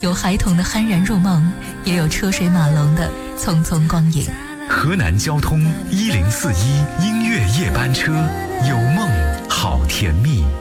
有孩童的酣然入梦，也有车水马龙的匆匆光影。 河南交通1041音乐夜班车，有梦好甜蜜。